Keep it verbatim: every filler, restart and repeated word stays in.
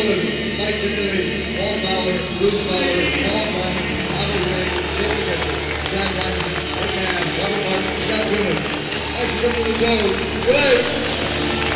Willis, Mike McNeely, Paul Fowler, Bruce Fowler, Paul Brown, Alan Ray, David Gifford, Brad Martin, Mike Mann, Robert Martin, Scott Willis. Thanks for coming to the show. Good night.